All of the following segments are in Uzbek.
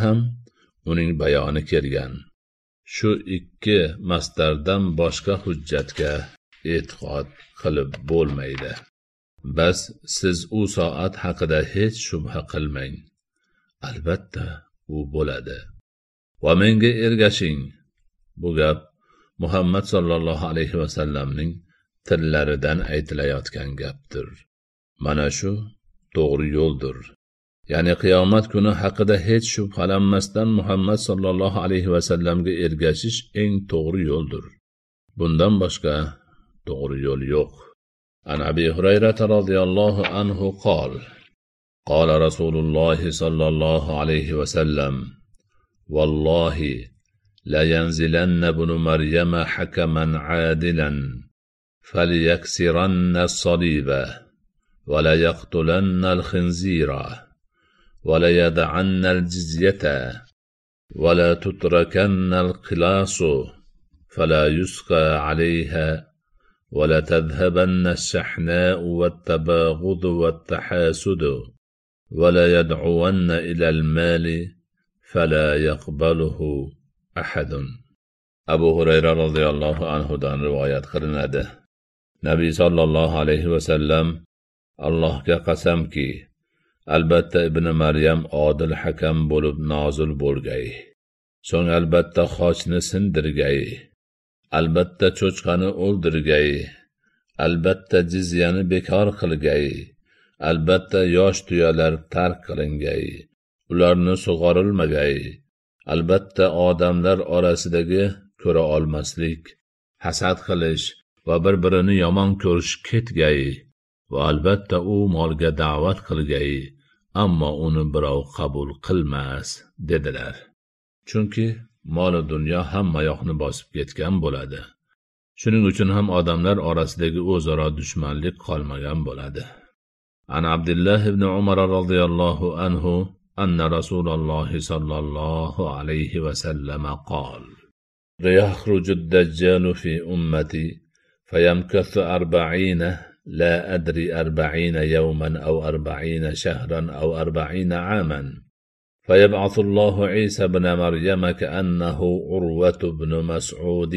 ham uning bayoni kelgan. Shu ikki masdardan boshqa hujjatga e'tiqod qilib bo'lmaydi. Bas siz u soat haqida hech shubha qilmang. Albatta u bo'ladi. Va menga ergashing. Bu gap Muhammad sallallohu alayhi va sallamning tillaridan aytilayotgan gapdir. Mana shu to'g'ri yo'ldir. Ya'ni qiyomat kuni haqida hech shubhalanmasdan Muhammad sallallohu alayhi va sallamga ergashish eng to'g'ri yo'ldir. Bundan boshqa to'g'ri yo'l yo'q. An Abi Hurayra radhiyallohu anhu qol: Qala Rasululloh sallallohu alayhi va sallam: Wallahi la yanzilanna ibnu Maryama hakaman adilan falyaksiranna as-saliba wa la yaqtulanna al-khinzira wa la yad'anna al-jizyata wa la tutrakanna al-qilasu fala yusqa 'alayha wa la tadhhabanna ash-shahna'u wat-tabaghud wat-tahasud wa la yad'uwanna ila al-mali fala yaqbaluhu ahadun. Abu Hurayra radhiyallohu anhu dan rivoyat qilinadi. Nabiy sallallohu alayhi va sallam: Allohga qasamki, albatta ibn Maryam odil hakam bo'lib nozil bo'lgay. So'ng albatta xochni sindirgay. Albatta cho'chqani o'ldirgay. Albatta jizyani bekor qilgay. Albatta yosh tuyalar tark qilingay. Ularni sug'orilmagay. Albatta odamlar orasidagi ko'ra olmaslik, hasad qilish va bir-birini yomon ko'rish ketgay. Va albatta u molga da'vat qilgay, ammo uni birov qabul qilmas dedilar. Chunki mol dunyo hamma yoqni bosib ketgan bo'ladi. Shuning uchun ham odamlar orasidagi o'zaro dushmanlik qolmagan bo'ladi. An Abdullah ibn Umar radhiyallohu anhu أن رسول الله صلى الله عليه وسلم قال: يخرج الدجال في أمتي فيمكث 40 لا أدري 40 يوما أو 40 شهرا أو 40 عاما فيبعث الله عيسى بن مريم كأنه عروة بن مسعود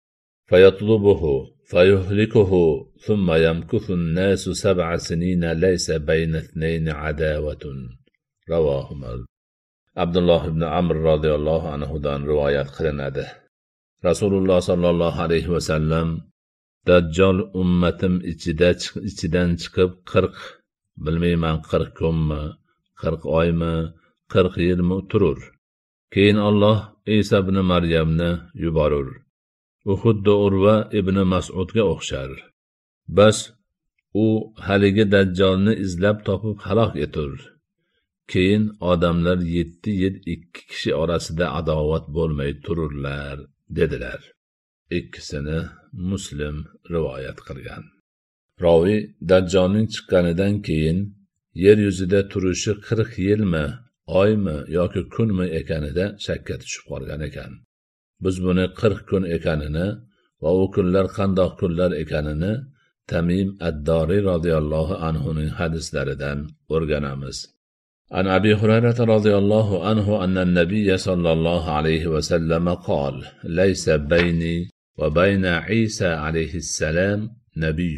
فيطلبه فيهلكه ثم يمكث الناس 7 سنين ليس بين اثنين عداوة. Ravohumul. Abdullah ibn Amr radhiyallohu anhu dan rivoyat qilinadi. Rasululloh sallallohu alayhi va sallam: Dajjal ummatim ichidan chiqib 40, bilmayman 40 kunmi, 40 oymi, 40 yilmi turur. Keyin Alloh Isa ibn Maryamni yuborur. U xuddi Urva ibn Mas'udga o'xshar. Bas u haligi Dajjalni izlab topib halok etur. Keyin odamlar 7 yil 2 kishi orasida adovat bo'lmay tururlar dedilar. Ikkisini Muslim rivoyat qilgan. Ravi Dajjalning chiqqanidan keyin yer yuzida turishi 40 yilmi, oymi yoki kunmi ekanida shakka tushib qolgan ekan. Biz buni 40 kun ekanini va u kunlar qandoq kunlar ekanini Tamim ad-Dori radhiyallohu anhu ning hadislaridan o'rganamiz. عن أبي هريرة رضي الله عنه أن النبي صلى الله عليه وسلم قال: ليس بيني وبين عيسى عليه السلام نبي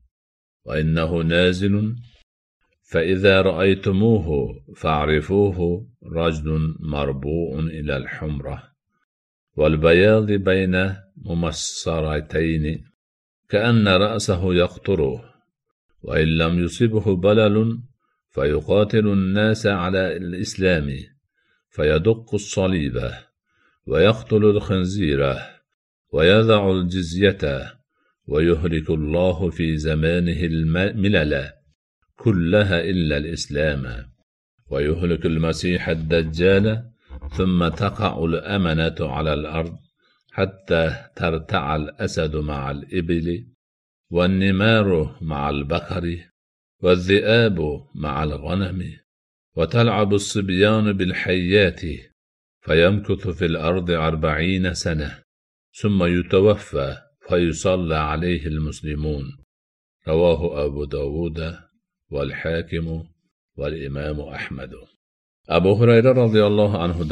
وإنه نازل فإذا رأيتموه فاعرفوه رجل مربوع إلى الحمرة والبياض بين ممصرتين كأن رأسه يقطره وإن لم يصبه بلل فيقاتل الناس على الإسلام فيدق الصليب ويقتل الخنزير ويضع الجزية ويهلك الله في زمانه الملل كلها إلا الإسلام ويهلك المسيح الدجال ثم تقع الأمنة على الأرض حتى ترتع الأسد مع الإبل والنمار مع البقر والذئاب مع الغنم وتلعب الصبيان بالحيات فيمكث في الأرض 40 سنة ثم يتوفى فيصلى عليه المسلمون. رواه أبو داود والحاكم والإمام أحمد. أبو هريرة رضي الله عنه